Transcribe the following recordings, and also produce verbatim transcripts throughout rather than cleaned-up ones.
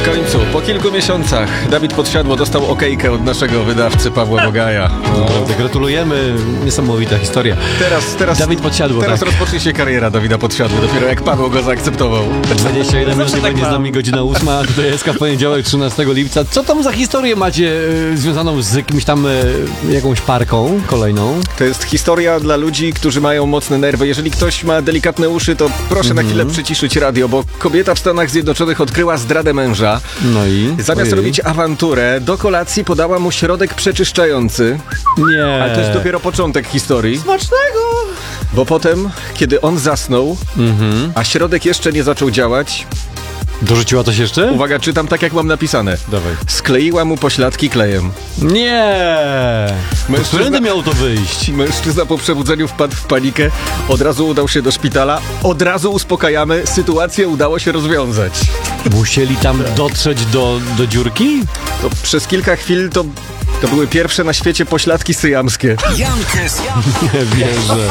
końcu, po kilku miesiącach Dawid Podsiadło dostał okejkę od naszego wydawcy Pawła Bogaja. Naprawdę, gratulujemy, niesamowita historia. Teraz, teraz, Dawid Podsiadło, teraz tak. rozpocznie się kariera Dawida Podsiadło, dopiero jak Paweł go zaakceptował. dwadzieścia jeden minut, tak będzie z mam. nami godzina ósma, tutaj jest w poniedziałek, trzynastego lipca. Co tam za historię macie e, związaną z jakimś tam, e, jakąś parką kolejną? To jest historia dla ludzi, którzy mają mocne nerwy. Jeżeli ktoś ma delikatne uszy, to proszę na chwilę przyciszyć radio, bo kobieta w Stanach Zjednoczonych odkryła zdradę męża. No i? Zamiast Ojej. robić awanturę, do kolacji podała mu środek przeczyszczający. Nie. Ale to jest dopiero początek historii. Smacznego! Bo potem, kiedy on zasnął, Mhm. a środek jeszcze nie zaczął działać, Dorzuciła coś jeszcze? uwaga, czytam tak jak mam napisane. Dawaj. Skleiła mu pośladki klejem. Nie! Mężczyzna- Którędy miało to wyjść? Mężczyzna po przebudzeniu wpadł w panikę, od razu udał się do szpitala, od razu uspokajamy, sytuację udało się rozwiązać. Musieli tam dotrzeć do, do dziurki? To przez kilka chwil to, to były pierwsze na świecie pośladki syjamskie. Jankes, Nie wierzę.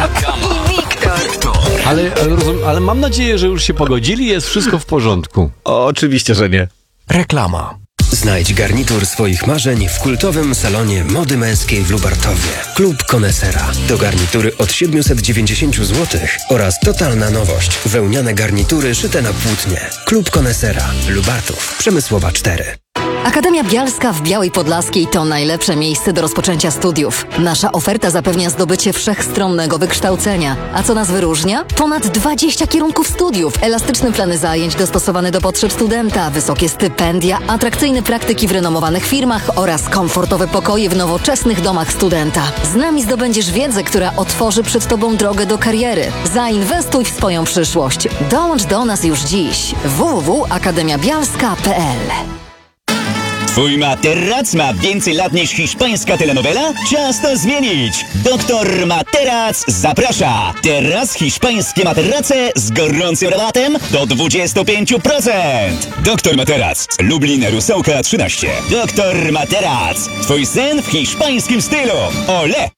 i Wiktor. Ale, ale, rozum, ale mam nadzieję, że już się pogodzili, jest wszystko w porządku. O, oczywiście, że nie. Reklama. Znajdź garnitur swoich marzeń w kultowym salonie mody męskiej w Lubartowie. Klub Konesera. To garnitury od siedemset dziewięćdziesiąt złotych oraz totalna nowość. Wełniane garnitury szyte na płótnie. Klub Konesera. Lubartów. Przemysłowa cztery. Akademia Bialska w Białej Podlaskiej to najlepsze miejsce do rozpoczęcia studiów. Nasza oferta zapewnia zdobycie wszechstronnego wykształcenia. A co nas wyróżnia? Ponad dwadzieścia kierunków studiów, elastyczne plany zajęć dostosowane do potrzeb studenta, wysokie stypendia, atrakcyjne praktyki w renomowanych firmach oraz komfortowe pokoje w nowoczesnych domach studenta. Z nami zdobędziesz wiedzę, która otworzy przed Tobą drogę do kariery. Zainwestuj w swoją przyszłość. Dołącz do nas już dziś. w w w kropka akademia bialska kropka p l. Twój materac ma więcej lat niż hiszpańska telenowela? Czas to zmienić! Doktor Materac zaprasza! Teraz hiszpańskie materace z gorącym rabatem do dwadzieścia pięć procent! Doktor Materac, Lublin, Rusełka trzynaście. Doktor Materac, twój sen w hiszpańskim stylu! Ole!